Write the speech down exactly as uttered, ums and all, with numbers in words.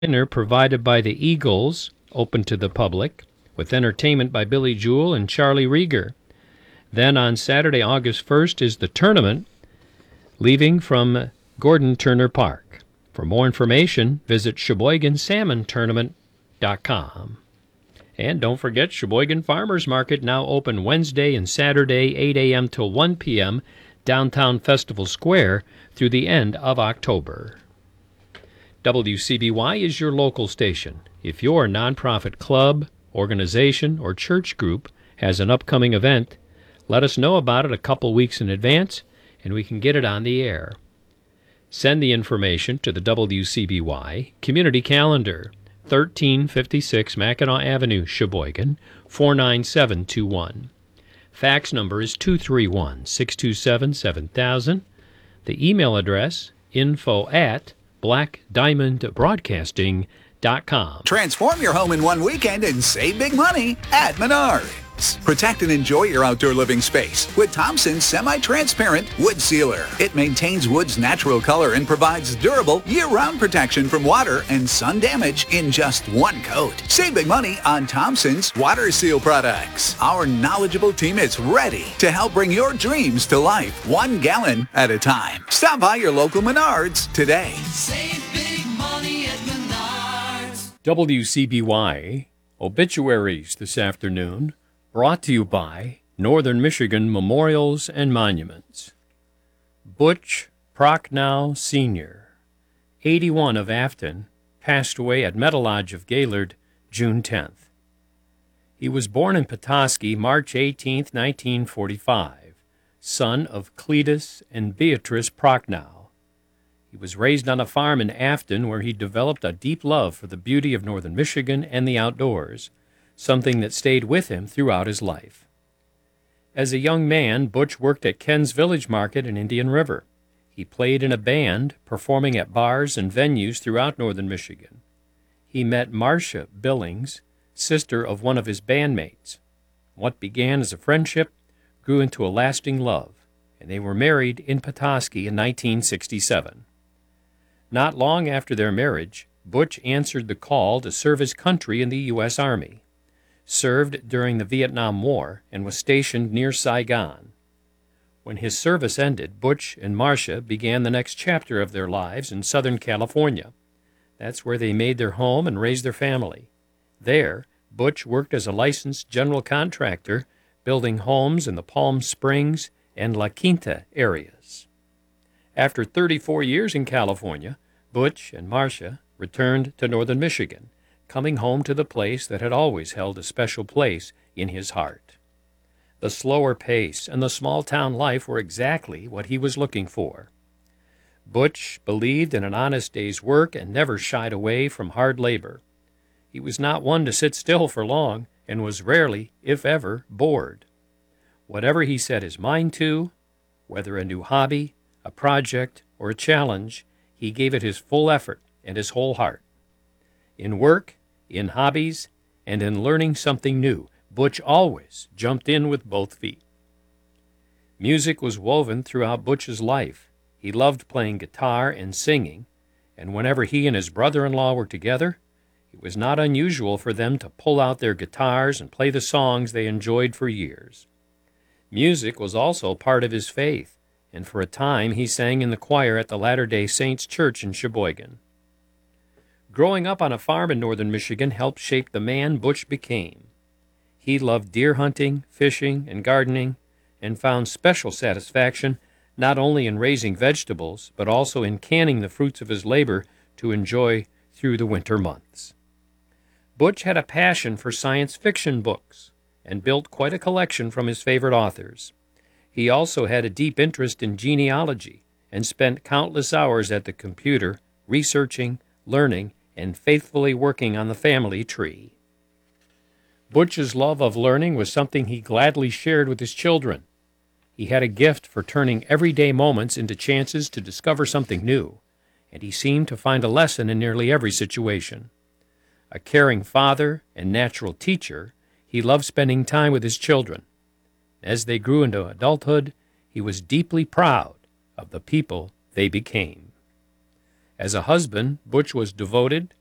Dinner provided by the Eagles, open to the public, with entertainment by Billy Joel and Charlie Rieger. Then on Saturday, August first, is the tournament, leaving from Gordon Turner Park. For more information, visit Sheboygan Salmon Tournament dot com. And don't forget, Sheboygan Farmers Market now open Wednesday and Saturday, eight a.m. till one p.m., downtown Festival Square through the end of October. W C B Y is your local station. If your nonprofit club, organization, or church group has an upcoming event, let us know about it a couple weeks in advance, and we can get it on the air. Send the information to the W C B Y Community Calendar, thirteen fifty-six Mackinac Avenue, Sheboygan, four nine seven two one. Fax number is two three one, six two seven, seven thousand. The email address, info at black diamond broadcasting dot com. Transform your home in one weekend and save big money at Menards. Protect and enjoy your outdoor living space with Thompson's semi-transparent wood sealer. It maintains wood's natural color and provides durable year-round protection from water and sun damage in just one coat. Save big money on Thompson's water seal products. Our knowledgeable team is ready to help bring your dreams to life, one gallon at a time. Stop by your local Menards today. Save big money at Menards. W C B Y obituaries this afternoon, brought to you by Northern Michigan Memorials and Monuments. Butch Prochnow, Senior, eighty-one, of Afton, passed away at Meadow Lodge of Gaylord, June tenth. He was born in Petoskey, March eighteenth, nineteen forty-five, son of Cletus and Beatrice Prochnow. He was raised on a farm in Afton where he developed a deep love for the beauty of northern Michigan and the outdoors, something that stayed with him throughout his life. As a young man, Butch worked at Ken's Village Market in Indian River. He played in a band, performing at bars and venues throughout northern Michigan. He met Marcia Billings, sister of one of his bandmates. What began as a friendship grew into a lasting love, and they were married in Petoskey in nineteen sixty-seven. Not long after their marriage, Butch answered the call to serve his country in the U S Army, served during the Vietnam War, and was stationed near Saigon. When his service ended, Butch and Marcia began the next chapter of their lives in Southern California. That's where they made their home and raised their family. There, Butch worked as a licensed general contractor, building homes in the Palm Springs and La Quinta areas. After thirty-four years in California, Butch and Marcia returned to northern Michigan, coming home to the place that had always held a special place in his heart. The slower pace and the small-town life were exactly what he was looking for. Butch believed in an honest day's work and never shied away from hard labor. He was not one to sit still for long and was rarely, if ever, bored. Whatever he set his mind to, whether a new hobby, a project, or a challenge, he gave it his full effort and his whole heart. In work, in hobbies, and in learning something new, Butch always jumped in with both feet. Music was woven throughout Butch's life. He loved playing guitar and singing, and whenever he and his brother-in-law were together, it was not unusual for them to pull out their guitars and play the songs they enjoyed for years. Music was also part of his faith, and for a time he sang in the choir at the Latter-day Saints Church in Sheboygan. Growing up on a farm in northern Michigan helped shape the man Butch became. He loved deer hunting, fishing, and gardening, and found special satisfaction not only in raising vegetables, but also in canning the fruits of his labor to enjoy through the winter months. Butch had a passion for science fiction books and built quite a collection from his favorite authors. He also had a deep interest in genealogy and spent countless hours at the computer researching, learning, and faithfully working on the family tree. Butch's love of learning was something he gladly shared with his children. He had a gift for turning everyday moments into chances to discover something new, and he seemed to find a lesson in nearly every situation. A caring father and natural teacher, he loved spending time with his children. As they grew into adulthood, he was deeply proud of the people they became. As a husband, Butch was devoted,